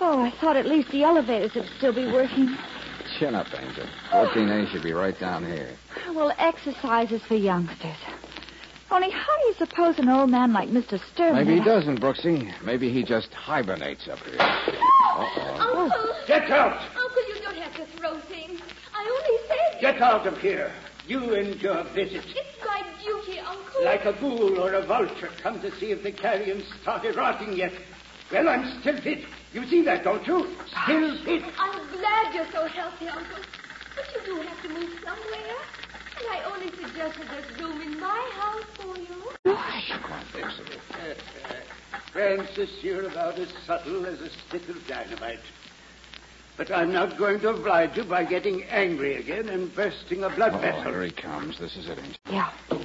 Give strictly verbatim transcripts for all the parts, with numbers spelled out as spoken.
Oh, I thought at least the elevators would still be working. Chin up, Angel. fourteen A should be right down here. Well, exercise is for youngsters. Only how do you suppose an old man like Mister Sturman... Maybe he doesn't, Brooksy. Maybe he just hibernates up here. Uh-oh. Uncle! Get out! Uncle, you don't have to throw things. I only said... Get out of here. You and your visit. It's my duty, Uncle. Like a ghoul or a vulture, come to see if the carrion started rotting yet. Well, I'm still fit. You see that, don't you? Still fit. I'm glad you're so healthy, Uncle. But you do have to move somewhere. And I only suggested there's room in my house for you. Gosh, quite fix it. Francis, you're about as subtle as a stick of dynamite. But I'm not going to oblige you by getting angry again and bursting a blood Oh, vessel. here he comes. This is it, Angel. Yeah.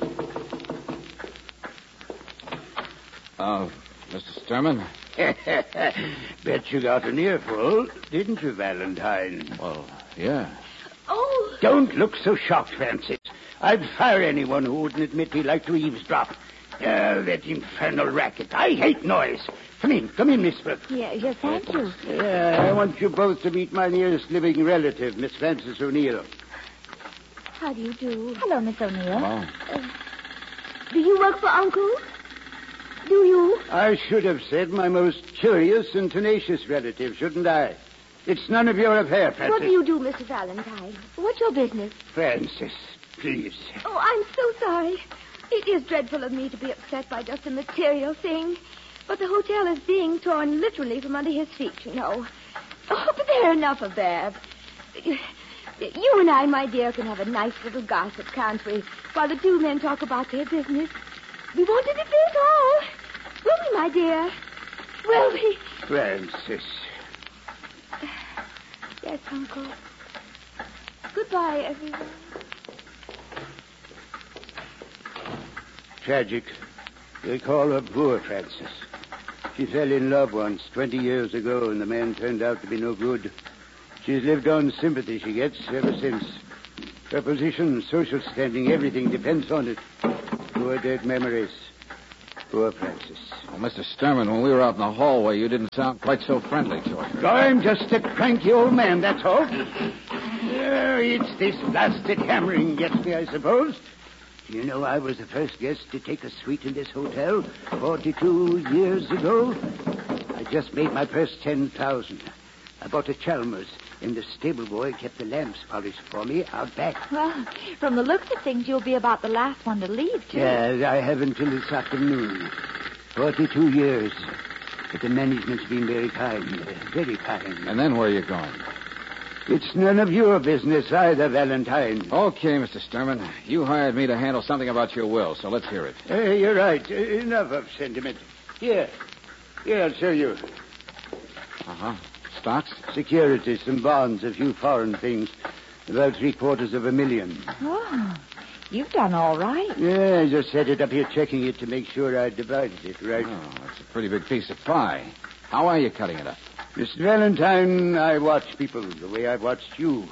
Uh, Mister Sturman? Bet you got an earful, didn't you, Valentine? Well, yeah. Oh. Don't look so shocked, Francis. I'd fire anyone who wouldn't admit he liked to eavesdrop. Uh, that infernal racket. I hate noise. Come in, come in, Miss Brooks. Yeah, yeah, thank you. Yeah, I want you both to meet my nearest living relative, Miss Frances O'Neill. How do you do? Hello, Miss O'Neill. Hello. Uh, do you work for Uncle? Do you? I should have said my most curious and tenacious relative, shouldn't I? It's none of your affair, Francis. What do you do, Mister Valentine? What's your business? Francis, please. Oh, I'm so sorry. It is dreadful of me to be upset by just a material thing. But the hotel is being torn literally from under his feet, you know. Oh, but there, enough of that. You and I, my dear, can have a nice little gossip, can't we? While the two men talk about their business. We won't interfere at all. Will we, my dear? Will we? Francis. Yes, Uncle. Goodbye, everyone. Tragic. They call her poor Francis. She fell in love once, twenty years ago, and the man turned out to be no good. She's lived on sympathy she gets ever since. Her position, social standing, everything depends on it. Poor dead memories. Poor Francis. Well, Mister Sturman, when we were out in the hallway, you didn't sound quite so friendly to her. I'm just a cranky old man, that's all. Uh, it's this blasted hammering gets me, I suppose. You know, I was the first guest to take a suite in this hotel forty-two years ago. I just made my first ten thousand. I bought a Chalmers, and the stable boy kept the lamps polished for me out back. Well, from the looks of things, you'll be about the last one to leave, too. Yeah, I have until this afternoon. Forty-two years. But the management's been very kind, uh, very kind. And then where are you going? It's none of your business either, Valentine. Okay, Mister Sturman. You hired me to handle something about your will, so let's hear it. Uh, you're right. Uh, enough of sentiment. Here. Here, I'll show you. Uh-huh. Stocks? Securities, some bonds, a few foreign things. About three quarters of a million. Oh, you've done all right. Yeah, I just set it up here checking it to make sure I divided it right. Oh, that's a pretty big piece of pie. How are you cutting it up? Mister Valentine, I watch people the way I've watched you.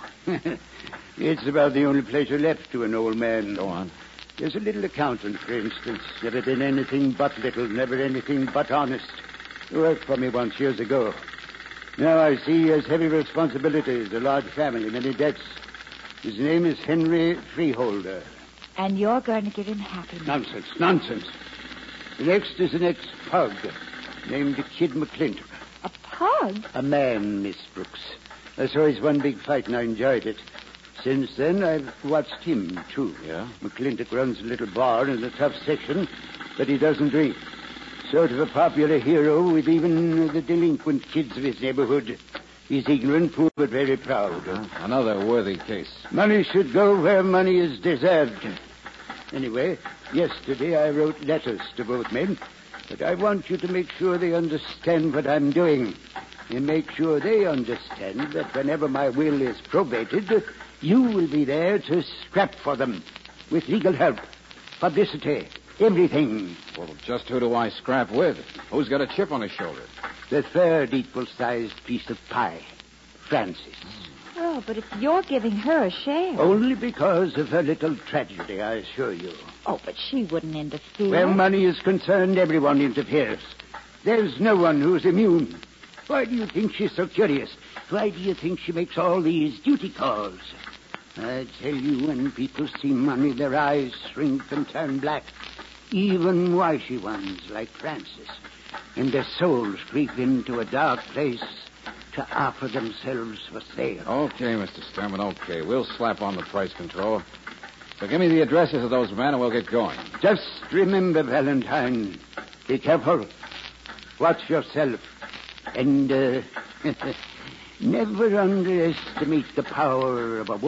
It's about the only pleasure left to an old man. Go on. There's a little accountant, for instance. Never been anything but little, never anything but honest. He worked for me once years ago. Now I see he has heavy responsibilities, a large family, many debts. His name is Henry Freeholder. And you're going to give him happiness. Nonsense, nonsense. The next is an ex-pug named Kid McClintock. A pug? A man, Miss Brooks. I saw his one big fight and I enjoyed it. Since then, I've watched him, too. Yeah? McClintock runs a little bar in a tough section, but he doesn't drink. Sort of a popular hero with even the delinquent kids of his neighborhood. He's ignorant, poor, but very proud. Uh, another worthy case. Money should go where money is deserved. Anyway, yesterday I wrote letters to both men, but I want you to make sure they understand what I'm doing. And make sure they understand that whenever my will is probated, you will be there to scrap for them. With legal help, publicity, everything. Well, just who do I scrap with? Who's got a chip on his shoulder? The third equal-sized piece of pie, Francis. Oh, but if you're giving her a share. Only because of her little tragedy, I assure you. Oh, but she wouldn't interfere. Where money is concerned, everyone interferes. There's no one who's immune. Why do you think she's so curious? Why do you think she makes all these duty calls? I tell you, when people see money, their eyes shrink and turn black. Even wishy ones like Francis. And their souls creep into a dark place to offer themselves for sale. Okay, Mister Sturman, okay. We'll slap on the price control. So give me the addresses of those men and we'll get going. Just remember, Valentine, be careful. Watch yourself. And uh, never underestimate the power of a woman.